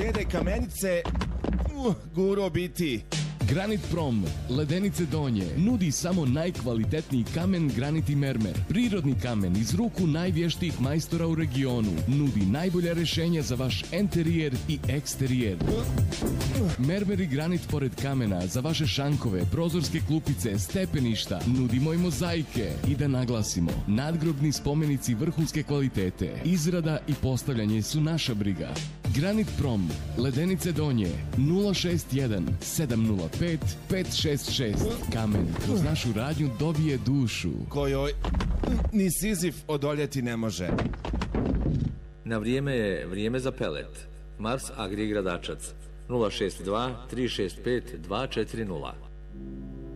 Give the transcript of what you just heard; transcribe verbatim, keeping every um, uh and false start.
blede kamenice, uh, guro biti. Granit Prom, Ledenice Donje, nudi samo najkvalitetniji kamen, granit i mermer. Prirodni kamen iz ruku najvještijih majstora u regionu. Nudi najbolja rješenja za vaš enterijer i eksterijer. Mermer i granit pored kamena za vaše šankove, prozorske klupice, stepeništa. Nudimo i mozaike. I da naglasimo, nadgrobni spomenici vrhunske kvalitete. Izrada i postavljanje su naša briga. Granit Prom, Ledenice Donje, nula šest jedan sedam nula pet pet šest šest. Kamen kroz našu radnju dobije dušu kojoj ni Sizif odoljeti ne može. Na vrijeme je vrijeme za pelet. Mars Agri Gradačac nula šest dva tri šest pet dva četiri nula.